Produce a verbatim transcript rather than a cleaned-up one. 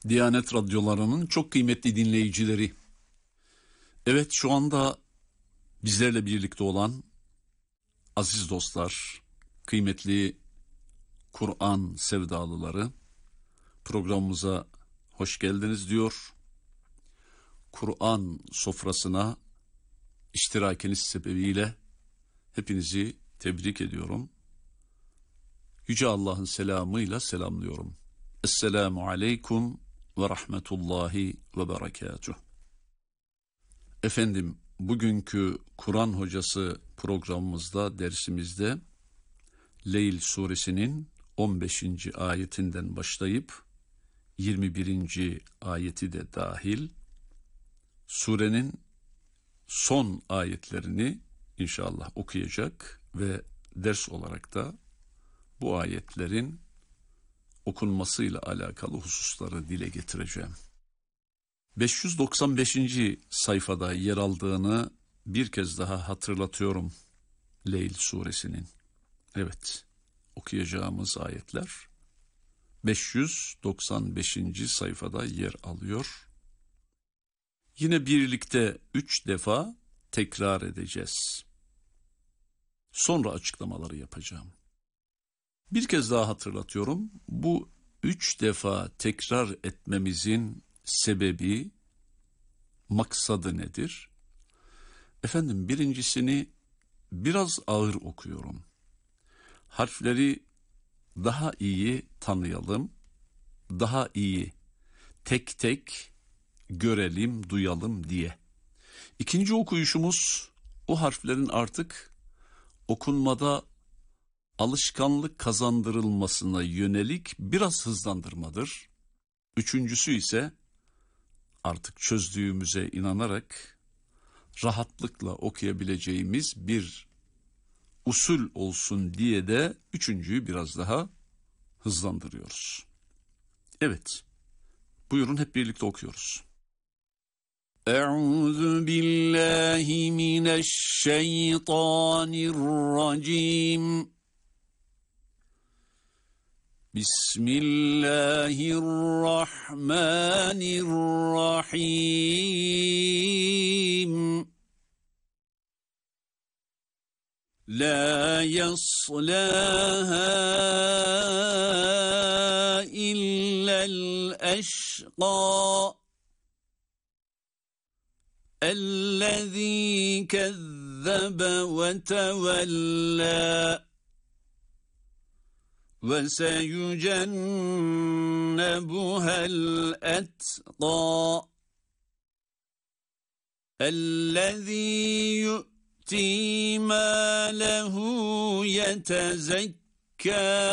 Diyanet radyolarının çok kıymetli dinleyicileri, evet şu anda bizlerle birlikte olan aziz dostlar, kıymetli Kur'an sevdalıları, programımıza hoş geldiniz diyor. Kur'an sofrasına iştirakiniz sebebiyle hepinizi tebrik ediyorum. Yüce Allah'ın selamıyla selamlıyorum. Esselamu aleyküm ve rahmetullahi ve berekatuh. Efendim, bugünkü Kur'an hocası programımızda, dersimizde Leyl suresinin on beşinci ayetinden başlayıp yirmi birinci ayeti de dahil surenin son ayetlerini inşallah okuyacak ve ders olarak da bu ayetlerin okunmasıyla alakalı hususları dile getireceğim. beş yüz doksan beşinci sayfada yer aldığını bir kez daha hatırlatıyorum Leyl suresinin. Evet, okuyacağımız ayetler beş yüz doksan beşinci sayfada yer alıyor. Yine birlikte üç defa tekrar edeceğiz. Sonra açıklamaları yapacağım. Bir kez daha hatırlatıyorum. Bu üç defa tekrar etmemizin sebebi, maksadı nedir? Efendim, birincisini biraz ağır okuyorum. Harfleri daha iyi tanıyalım, daha iyi tek tek görelim, duyalım diye. İkinci okuyuşumuz o harflerin artık okunmada alışkanlık kazandırılmasına yönelik biraz hızlandırmadır. Üçüncüsü ise artık çözdüğümüze inanarak rahatlıkla okuyabileceğimiz bir usul olsun diye de üçüncüyü biraz daha hızlandırıyoruz. Evet, buyurun hep birlikte okuyoruz. Euzu billahi mineşşeytanirracim. Bismillahirrahmanirrahim. La yaslaha illel eşqa. اَلَّذ۪ي كَذَّبَ وَتَوَلَّى وَسَيُجَنَّبُهَا الْأَتْقَى الَّذ۪ي يُؤْتِي مَالَهُ يَتَزَكَّى